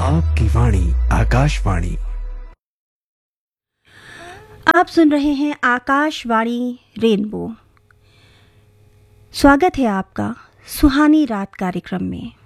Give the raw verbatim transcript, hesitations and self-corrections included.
आपकी वाणी आकाशवाणी। आप सुन रहे हैं आकाशवाणी रेनबो। स्वागत है आपका सुहानी रात कार्यक्रम में।